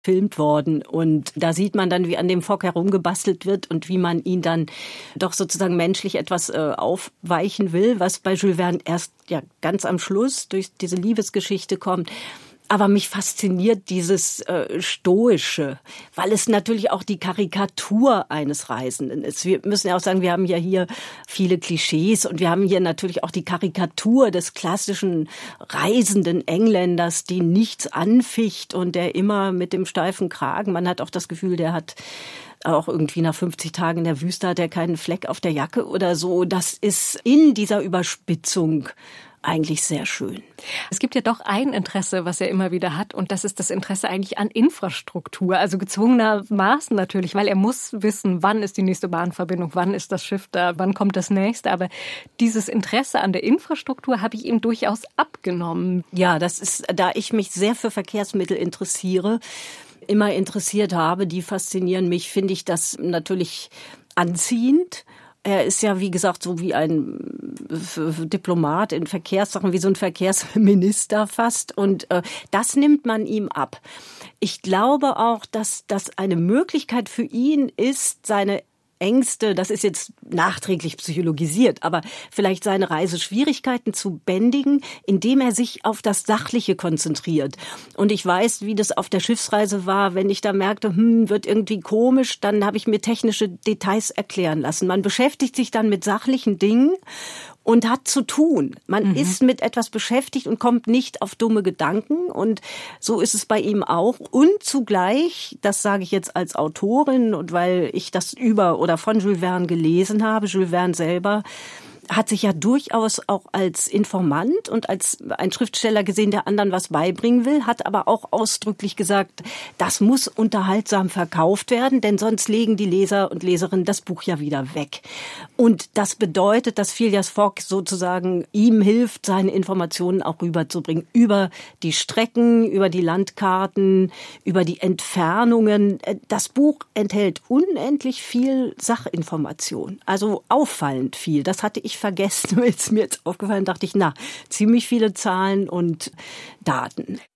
gefilmt worden. Und da sieht man dann, wie an dem Fock herumgebastelt wird und wie man ihn dann doch sozusagen menschlich etwas aufweichen will, was bei Jules Verne erst ja ganz am Schluss durch diese Liebesgeschichte kommt. Aber mich fasziniert dieses Stoische, weil es natürlich auch die Karikatur eines Reisenden ist. Wir müssen ja auch sagen, wir haben ja hier viele Klischees und wir haben hier natürlich auch die Karikatur des klassischen reisenden Engländers, die nichts anficht und der immer mit dem steifen Kragen, man hat auch das Gefühl, der hat auch irgendwie nach 50 Tagen in der Wüste hat er keinen Fleck auf der Jacke oder so. Das ist in dieser Überspitzung eigentlich sehr schön. Es gibt ja doch ein Interesse, was er immer wieder hat, und das ist das Interesse eigentlich an Infrastruktur, also gezwungenermaßen natürlich, weil er muss wissen, wann ist die nächste Bahnverbindung, wann ist das Schiff da, wann kommt das nächste, aber dieses Interesse an der Infrastruktur habe ich ihm durchaus abgenommen. Ja, das ist, da ich mich sehr für Verkehrsmittel immer interessiert habe, die faszinieren mich, finde ich das natürlich anziehend. Er ist ja, wie gesagt, so wie ein Diplomat in Verkehrssachen, wie so ein Verkehrsminister fast. Und das nimmt man ihm ab. Ich glaube auch, dass das eine Möglichkeit für ihn ist, seine Ängste, das ist jetzt nachträglich psychologisiert, aber vielleicht seine Reiseschwierigkeiten zu bändigen, indem er sich auf das Sachliche konzentriert. Und ich weiß, wie das auf der Schiffsreise war, wenn ich da merkte, wird irgendwie komisch, dann habe ich mir technische Details erklären lassen. Man beschäftigt sich dann mit sachlichen Dingen und hat zu tun. Man ist mit etwas beschäftigt und kommt nicht auf dumme Gedanken. Und so ist es bei ihm auch. Und zugleich, das sage ich jetzt als Autorin und weil ich das über oder von Jules Verne gelesen habe, Jules Verne selber hat sich ja durchaus auch als Informant und als ein Schriftsteller gesehen, der anderen was beibringen will, hat aber auch ausdrücklich gesagt, das muss unterhaltsam verkauft werden, denn sonst legen die Leser und Leserinnen das Buch ja wieder weg. Und das bedeutet, dass Phileas Fogg sozusagen ihm hilft, seine Informationen auch rüberzubringen. Über die Strecken, über die Landkarten, über die Entfernungen. Das Buch enthält unendlich viel Sachinformation. Also auffallend viel. Das hatte ich vergessen, ist mir jetzt aufgefallen, dachte ich, ziemlich viele Zahlen und Daten.